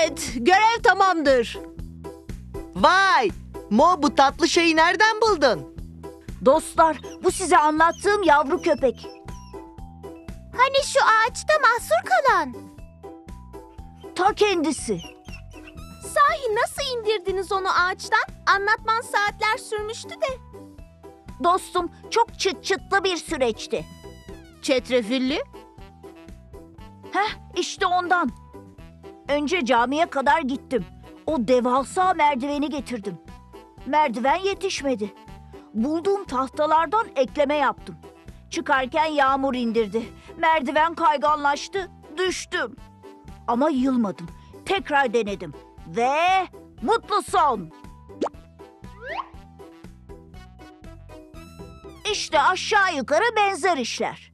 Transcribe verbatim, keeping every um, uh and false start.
Evet, görev tamamdır. Vay! Mo, bu tatlı şeyi nereden buldun? Dostlar, bu size anlattığım yavru köpek. Hani şu ağaçta mahsur kalan? Ta kendisi. Sahi nasıl indirdiniz onu ağaçtan? Anlatman saatler sürmüştü de. Dostum, çok çıt çıtlı bir süreçti. Çetrefilli? Heh, işte ondan. Önce camiye kadar gittim. O devasa merdiveni getirdim. Merdiven yetişmedi. Bulduğum tahtalardan ekleme yaptım. Çıkarken yağmur indirdi. Merdiven kayganlaştı. Düştüm. Ama yılmadım. Tekrar denedim. Ve mutlu son. İşte aşağı yukarı benzer işler.